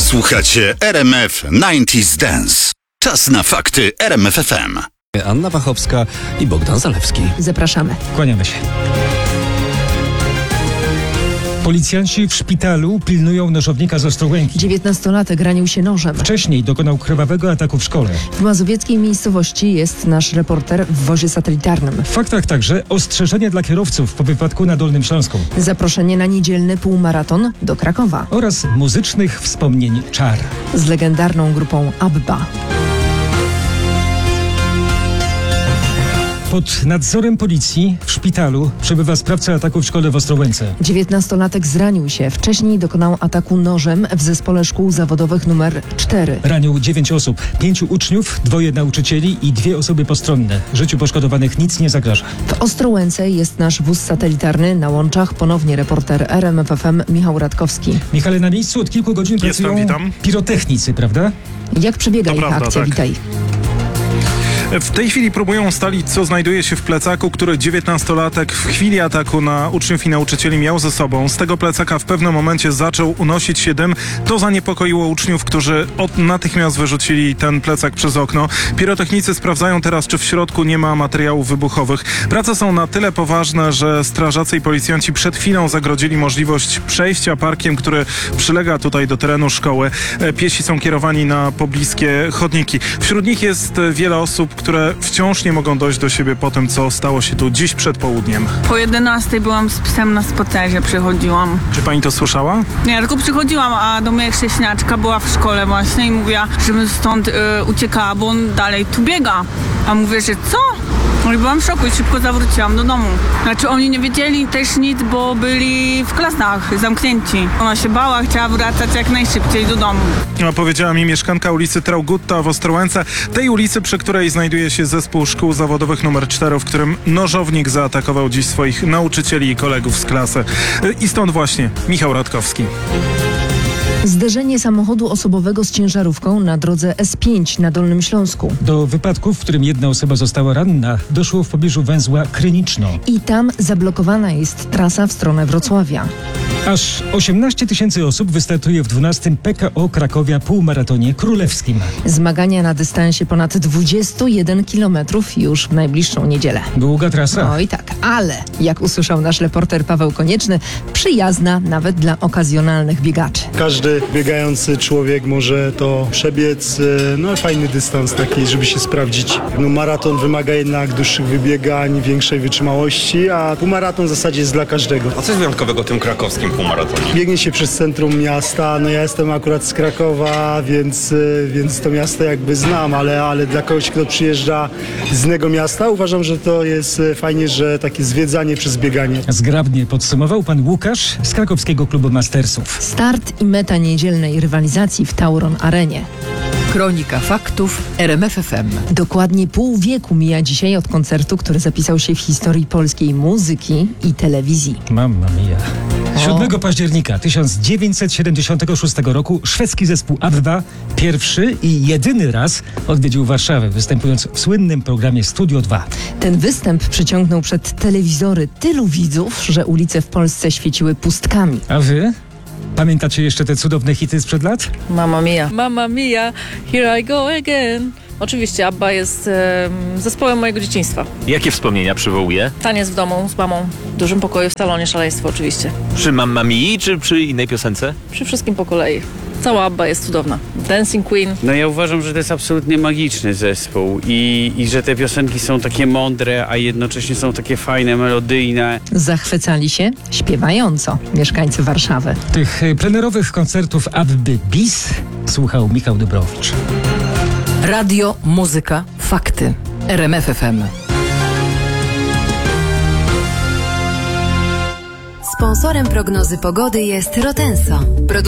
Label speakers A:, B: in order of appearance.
A: Słuchacie RMF 90s Dance. Czas na fakty RMF FM.
B: Anna Wachowska i Bogdan Zalewski.
C: Zapraszamy.
D: Kłaniamy się. Policjanci w szpitalu pilnują nożownika z Ostrołęki.
C: 19-latek ranił się nożem.
D: Wcześniej dokonał krwawego ataku w szkole.
C: W mazowieckiej miejscowości jest nasz reporter w wozie satelitarnym.
D: W faktach także ostrzeżenie dla kierowców po wypadku na Dolnym Śląsku.
C: Zaproszenie na niedzielny półmaraton do Krakowa.
D: Oraz muzycznych wspomnień Czar.
C: Z legendarną grupą ABBA.
D: Pod nadzorem policji w szpitalu przebywa sprawca ataku w szkole w Ostrołęce.
C: 19-latek zranił się. Wcześniej dokonał ataku nożem w zespole szkół zawodowych numer 4.
D: Ranił 9 osób, 5 uczniów, 2 nauczycieli i 2 osoby postronne. Życiu poszkodowanych nic nie zagraża.
C: W Ostrołęce jest nasz wóz satelitarny. Na łączach ponownie reporter RMF FM Michał Radkowski.
D: Michale, na miejscu od kilku godzin pracują pirotechnicy, prawda?
C: Jak przebiega ich akcja?
E: Tak.
C: Witaj.
E: W tej chwili próbują ustalić, co znajduje się w plecaku, który 19-latek w chwili ataku na uczniów i nauczycieli miał ze sobą. Z tego plecaka w pewnym momencie zaczął unosić się dym. To zaniepokoiło uczniów, którzy natychmiast wyrzucili ten plecak przez okno. Pirotechnicy sprawdzają teraz, czy w środku nie ma materiałów wybuchowych. Prace są na tyle poważne, że strażacy i policjanci przed chwilą zagrodzili możliwość przejścia parkiem, który przylega tutaj do terenu szkoły. Piesi są kierowani na pobliskie chodniki. Wśród nich jest wiele osób, które wciąż nie mogą dojść do siebie po tym, co stało się tu dziś przed południem.
F: Po 11 byłam z psem na spacerze, przychodziłam.
E: Czy pani to słyszała?
F: Nie, tylko przychodziłam, a do mnie chrześniaczka była w szkole właśnie i mówiła, żebym stąd uciekała, bo on dalej tu biega. A mówię, że co? No i byłam w szoku i szybko zawróciłam do domu. Znaczy oni nie wiedzieli też nic, bo byli w klasach zamknięci. Ona się bała, chciała wracać jak najszybciej do domu.
E: No, powiedziała mi mieszkanka ulicy Traugutta w Ostrołęce, tej ulicy, przy której znajduje się zespół szkół zawodowych nr 4, w którym nożownik zaatakował dziś swoich nauczycieli i kolegów z klasy. I stąd właśnie Michał Radkowski.
C: Zderzenie samochodu osobowego z ciężarówką na drodze S5 na Dolnym Śląsku.
D: Do wypadku, w którym jedna osoba została ranna, doszło w pobliżu węzła Kryniczno.
C: I tam zablokowana jest trasa w stronę Wrocławia.
D: Aż 18 000 osób wystartuje w 12. PKO Krakowia półmaratonie królewskim.
C: Zmagania na dystansie ponad 21 km już w najbliższą niedzielę.
D: Długa trasa.
C: Oj tak, ale jak usłyszał nasz reporter Paweł Konieczny, przyjazna nawet dla okazjonalnych biegaczy.
G: Każdy biegający człowiek może to przebiec, fajny dystans taki, żeby się sprawdzić. Maraton wymaga jednak dłuższych wybiegań, większej wytrzymałości, a półmaraton w zasadzie jest dla każdego.
B: A co jest wyjątkowego w tym krakowskim półmaratonie?
G: Biegnie się przez centrum miasta, ja jestem akurat z Krakowa, więc to miasto jakby znam, ale dla kogoś, kto przyjeżdża z innego miasta, uważam, że to jest fajnie, że takie zwiedzanie przez bieganie.
D: Zgrabnie podsumował pan Łukasz z krakowskiego klubu Mastersów.
C: Start i meta niedzielnej rywalizacji w Tauron Arenie.
H: Kronika faktów RMF FM.
C: Dokładnie pół wieku mija dzisiaj od koncertu, który zapisał się w historii polskiej muzyki i telewizji.
D: Mamma mia. 7 października 1976 roku szwedzki zespół ABBA pierwszy i jedyny raz odwiedził Warszawę, występując w słynnym programie Studio 2.
C: Ten występ przyciągnął przed telewizory tylu widzów, że ulice w Polsce świeciły pustkami.
D: A wy? Pamiętacie jeszcze te cudowne hity sprzed lat?
H: Mamma mia. Mamma mia, here I go again. Oczywiście ABBA jest zespołem mojego dzieciństwa.
I: Jakie wspomnienia przywołuje?
H: Taniec w domu z mamą, w dużym pokoju, w salonie, szaleństwo oczywiście.
I: Przy Mamma Mii czy przy innej piosence?
H: Przy wszystkim po kolei. Cała ABBA jest cudowna. Dancing Queen.
J: Ja uważam, że to jest absolutnie magiczny zespół i że te piosenki są takie mądre, a jednocześnie są takie fajne, melodyjne.
C: Zachwycali się śpiewająco mieszkańcy Warszawy.
D: Tych plenerowych koncertów ABBY bis słuchał Michał Dobrowicz.
H: Radio, muzyka, fakty. RMF FM.
K: Sponsorem prognozy pogody jest Rotenso.